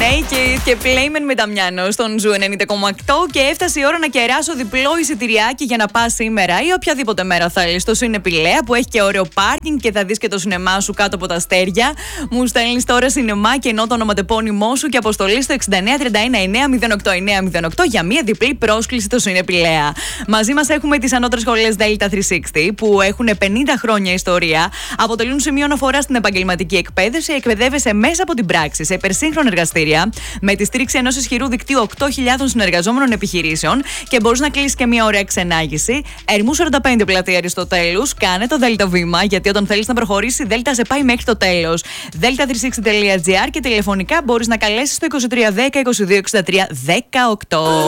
Και Playmen με Νταμιάνο στον Ζου 90,8 και έφτασε η ώρα να κεράσω διπλό εισιτηριάκι για να πας σήμερα ή οποιαδήποτε μέρα θέλεις στο Συνεπιλέα που έχει και ωραίο πάρκινγκ και θα δεις και το σινεμά σου κάτω από τα αστέρια. Μου στέλνεις τώρα σινεμά και ενώ το ονοματεπώνυμό σου και αποστολή στο 6931 908 908 για μία διπλή πρόσκληση στο Συνεπιλέα. Μαζί μας έχουμε τις ανώτερες σχολές Delta 360 που έχουν 50 χρόνια ιστορία, αποτελούν σημείο αναφορά στην επαγγελματική εκπαίδευση, εκπαιδεύεσαι μέσα από την πράξη σε υπερσύγχρονα εργαστήρια με τη στήριξη ενός ισχυρού δικτύου 8.000 συνεργαζόμενων επιχειρήσεων και μπορείς να κλείσεις και μια ωραία ξενάγηση. Ερμού 45 πλατεία Αριστοτέλους, κάνε το Delta βήμα, γιατί όταν θέλεις να προχωρήσει, η Delta σε πάει μέχρι το τέλος. Delta360.gr και τηλεφωνικά μπορείς να καλέσεις το 2310 2263 18.